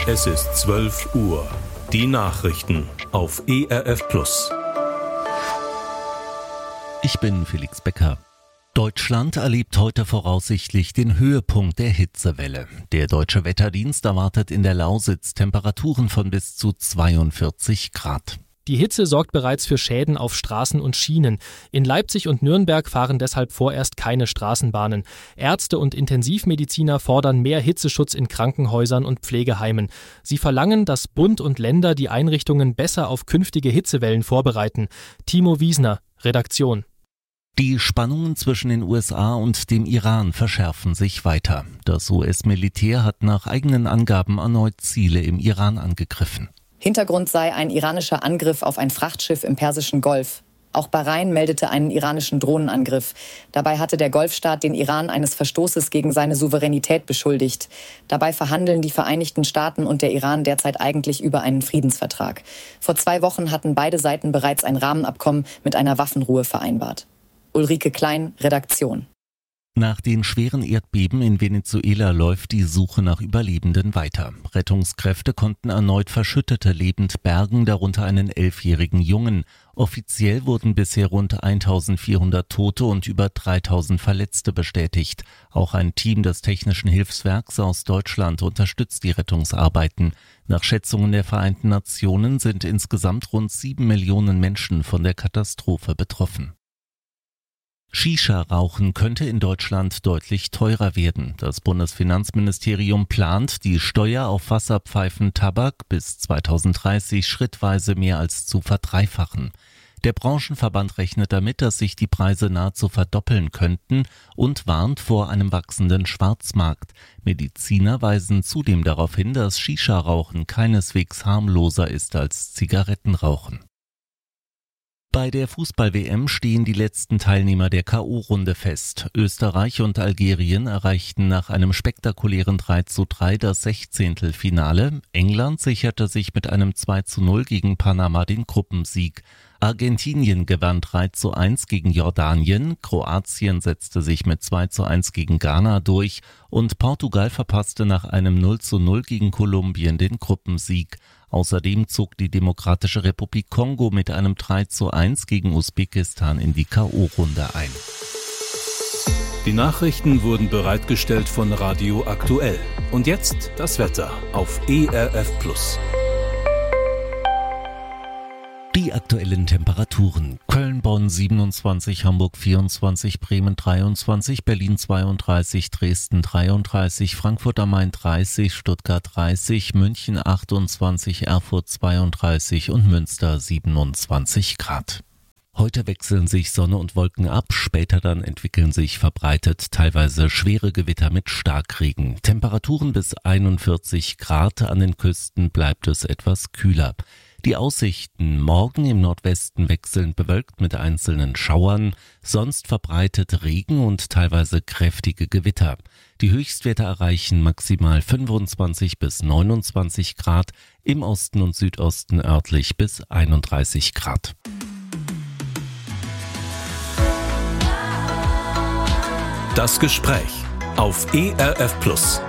Es ist 12 Uhr. Die Nachrichten auf ERF Plus. Ich bin Felix Becker. Deutschland erlebt heute voraussichtlich den Höhepunkt der Hitzewelle. Der Deutsche Wetterdienst erwartet in der Lausitz Temperaturen von bis zu 42 Grad. Die Hitze sorgt bereits für Schäden auf Straßen und Schienen. In Leipzig und Nürnberg fahren deshalb vorerst keine Straßenbahnen. Ärzte und Intensivmediziner fordern mehr Hitzeschutz in Krankenhäusern und Pflegeheimen. Sie verlangen, dass Bund und Länder die Einrichtungen besser auf künftige Hitzewellen vorbereiten. Timo Wiesner, Redaktion. Die Spannungen zwischen den USA und dem Iran verschärfen sich weiter. Das US-Militär hat nach eigenen Angaben erneut Ziele im Iran angegriffen. Hintergrund sei ein iranischer Angriff auf ein Frachtschiff im Persischen Golf. Auch Bahrain meldete einen iranischen Drohnenangriff. Dabei hatte der Golfstaat den Iran eines Verstoßes gegen seine Souveränität beschuldigt. Dabei verhandeln die Vereinigten Staaten und der Iran derzeit eigentlich über einen Friedensvertrag. Vor 2 Wochen hatten beide Seiten bereits ein Rahmenabkommen mit einer Waffenruhe vereinbart. Ulrike Klein, Redaktion. Nach den schweren Erdbeben in Venezuela läuft die Suche nach Überlebenden weiter. Rettungskräfte konnten erneut Verschüttete lebend bergen, darunter einen 11-jährigen Jungen. Offiziell wurden bisher rund 1400 Tote und über 3000 Verletzte bestätigt. Auch ein Team des Technischen Hilfswerks aus Deutschland unterstützt die Rettungsarbeiten. Nach Schätzungen der Vereinten Nationen sind insgesamt rund 7 Millionen Menschen von der Katastrophe betroffen. Shisha-Rauchen könnte in Deutschland deutlich teurer werden. Das Bundesfinanzministerium plant, die Steuer auf Wasserpfeifen Tabak bis 2030 schrittweise mehr als zu verdreifachen. Der Branchenverband rechnet damit, dass sich die Preise nahezu verdoppeln könnten und warnt vor einem wachsenden Schwarzmarkt. Mediziner weisen zudem darauf hin, dass Shisha-Rauchen keineswegs harmloser ist als Zigarettenrauchen. Bei der Fußball-WM stehen die letzten Teilnehmer der K.O.-Runde fest. Österreich und Algerien erreichten nach einem spektakulären 3:3 das 16. Finale. England sicherte sich mit einem 2:0 gegen Panama den Gruppensieg. Argentinien gewann 3:1 gegen Jordanien, Kroatien setzte sich mit 2:1 gegen Ghana durch und Portugal verpasste nach einem 0:0 gegen Kolumbien den Gruppensieg. Außerdem zog die Demokratische Republik Kongo mit einem 3:1 gegen Usbekistan in die K.O.-Runde ein. Die Nachrichten wurden bereitgestellt von Radio Aktuell. Und jetzt das Wetter auf ERF Plus. Die aktuellen Temperaturen: Köln, Bonn 27, Hamburg 24, Bremen 23, Berlin 32, Dresden 33, Frankfurt am Main 30, Stuttgart 30, München 28, Erfurt 32 und Münster 27 Grad. Heute wechseln sich Sonne und Wolken ab, später dann entwickeln sich verbreitet teilweise schwere Gewitter mit Starkregen. Temperaturen bis 41 Grad, an den Küsten bleibt es etwas kühler. Die Aussichten: morgen im Nordwesten wechselnd bewölkt mit einzelnen Schauern, sonst verbreitet Regen und teilweise kräftige Gewitter. Die Höchstwerte erreichen maximal 25 bis 29 Grad, im Osten und Südosten örtlich bis 31 Grad. Das Gespräch auf ERF Plus.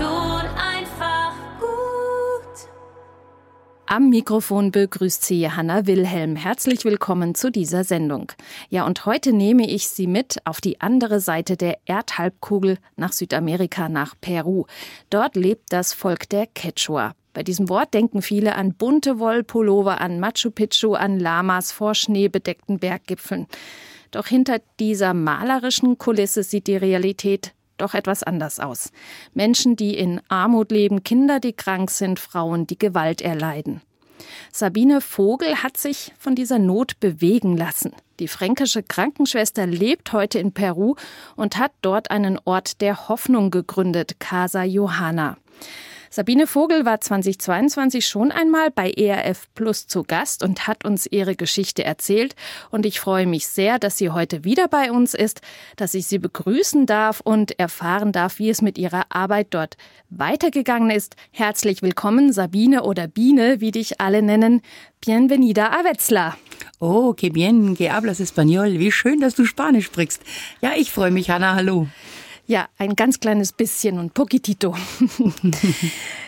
Am Mikrofon begrüßt Sie Johanna Wilhelm. Herzlich willkommen zu dieser Sendung. Ja, und heute nehme ich Sie mit auf die andere Seite der Erdhalbkugel nach Südamerika, nach Peru. Dort lebt das Volk der Quechua. Bei diesem Wort denken viele an bunte Wollpullover, an Machu Picchu, an Lamas vor schneebedeckten Berggipfeln. Doch hinter dieser malerischen Kulisse sieht die Realität doch etwas anders aus. Menschen, die in Armut leben, Kinder, die krank sind, Frauen, die Gewalt erleiden. Sabine Vogel hat sich von dieser Not bewegen lassen. Die fränkische Krankenschwester lebt heute in Peru und hat dort einen Ort der Hoffnung gegründet, Casa Johanna. Sabine Vogel war 2022 schon einmal bei ERF Plus zu Gast und hat uns ihre Geschichte erzählt. Und ich freue mich sehr, dass sie heute wieder bei uns ist, dass ich sie begrüßen darf und erfahren darf, wie es mit ihrer Arbeit dort weitergegangen ist. Herzlich willkommen, Sabine oder Biene, wie dich alle nennen. Bienvenida a Wetzlar. Oh, que bien, que hablas español. Wie schön, dass du Spanisch sprichst. Ja, ich freue mich, Hanna, hallo. Ja, ein ganz kleines bisschen und poquitito.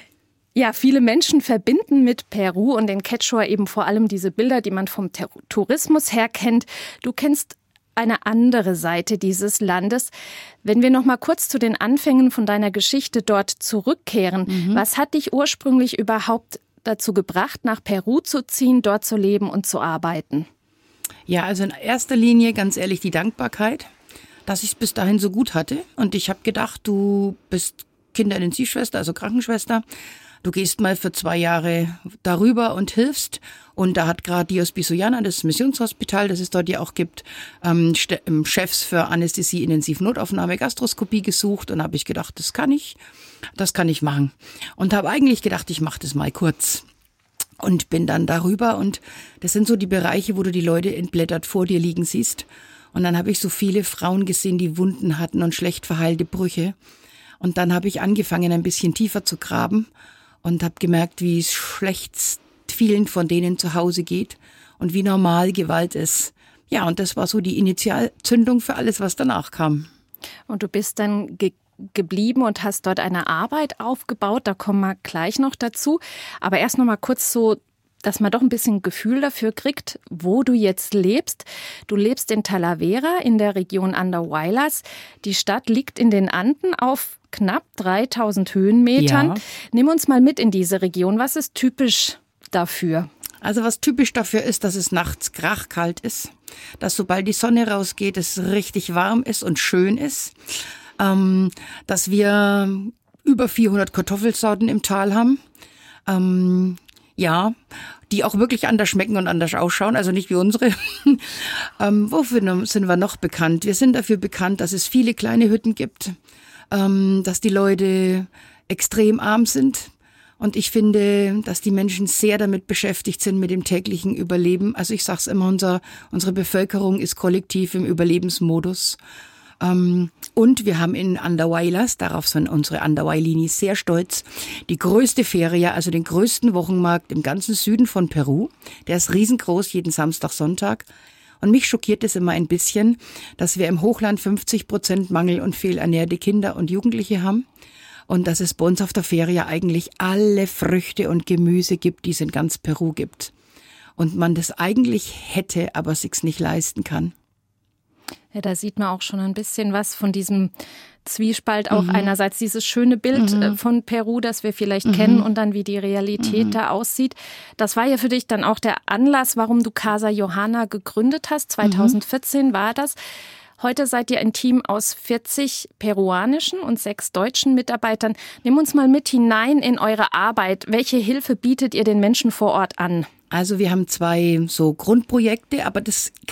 Ja, viele Menschen verbinden mit Peru und den Quechua eben vor allem diese Bilder, die man vom Tourismus her kennt. Du kennst eine andere Seite dieses Landes. Wenn wir noch mal kurz zu den Anfängen von deiner Geschichte dort zurückkehren, was hat dich ursprünglich überhaupt dazu gebracht, nach Peru zu ziehen, dort zu leben und zu arbeiten? Ja, also in erster Linie ganz ehrlich die Dankbarkeit, dass ich es bis dahin so gut hatte. Und ich habe gedacht, du bist Kinderintensivschwester, also Krankenschwester. Du gehst mal für 2 Jahre darüber und hilfst. Und da hat gerade Dios Bisoyana, das Missionshospital, das es dort ja auch gibt, Chefs für Anästhesie, Intensivnotaufnahme, Gastroskopie gesucht. Und habe ich gedacht, das kann ich machen. Und habe eigentlich gedacht, ich mache das mal kurz. Und bin dann darüber. Und das sind so die Bereiche, wo du die Leute entblättert vor dir liegen siehst. Und dann habe ich so viele Frauen gesehen, die Wunden hatten und schlecht verheilte Brüche. Und dann habe ich angefangen, ein bisschen tiefer zu graben. Und habe gemerkt, wie schlecht vielen von denen zu Hause geht und wie normal Gewalt ist. Ja, und das war so die Initialzündung für alles, was danach kam. Und du bist dann geblieben und hast dort eine Arbeit aufgebaut. Da kommen wir gleich noch dazu. Aber erst noch mal kurz so, dass man doch ein bisschen Gefühl dafür kriegt, wo du jetzt lebst. Du lebst in Talavera in der Region Andahuaylas. Die Stadt liegt in den Anden auf knapp 3000 Höhenmetern. Ja. Nimm uns mal mit in diese Region. Was ist typisch dafür? Also was typisch dafür ist, dass es nachts krachkalt ist, dass sobald die Sonne rausgeht, es richtig warm ist und schön ist, dass wir über 400 Kartoffelsorten im Tal haben, ja, die auch wirklich anders schmecken und anders ausschauen, also nicht wie unsere. Wofür sind wir noch bekannt? Wir sind dafür bekannt, dass es viele kleine Hütten gibt, dass die Leute extrem arm sind. Und ich finde, dass die Menschen sehr damit beschäftigt sind mit dem täglichen Überleben. Also ich sag's immer, unsere Bevölkerung ist kollektiv im Überlebensmodus. Und wir haben in Andahuaylas, darauf sind unsere Andahuaylinis sehr stolz, die größte Feria, also den größten Wochenmarkt im ganzen Süden von Peru. Der ist riesengroß, jeden Samstag, Sonntag. Und mich schockiert es immer ein bisschen, dass wir im Hochland 50% Mangel- und fehlernährte Kinder und Jugendliche haben. Und dass es bei uns auf der Feria eigentlich alle Früchte und Gemüse gibt, die es in ganz Peru gibt. Und man das eigentlich hätte, aber sich's nicht leisten kann. Ja, da sieht man auch schon ein bisschen was von diesem Zwiespalt. Auch einerseits dieses schöne Bild von Peru, das wir vielleicht kennen, und dann wie die Realität da aussieht. Das war ja für dich dann auch der Anlass, warum du Casa Johanna gegründet hast. 2014 war das. Heute seid ihr ein Team aus 40 peruanischen und 6 deutschen Mitarbeitern. Nimm uns mal mit hinein in eure Arbeit. Welche Hilfe bietet ihr den Menschen vor Ort an? Also wir haben 2 so Grundprojekte, aber das